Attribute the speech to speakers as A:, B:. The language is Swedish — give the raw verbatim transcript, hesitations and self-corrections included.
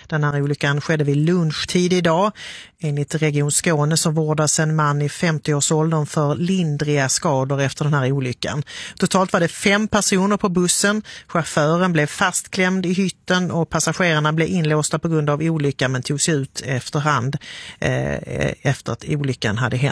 A: Den här olyckan skedde vid lunchtid idag. Enligt Region Skåne så vårdas en man i femtio-årsåldern för lindriga skador efter den här olyckan. Totalt var det fem personer på bussen. Chauffören blev fastklämd i hytten och passagerarna blev inlåsta på grund av olyckan men togs ut efterhand eh, efter att olyckan hade hänt.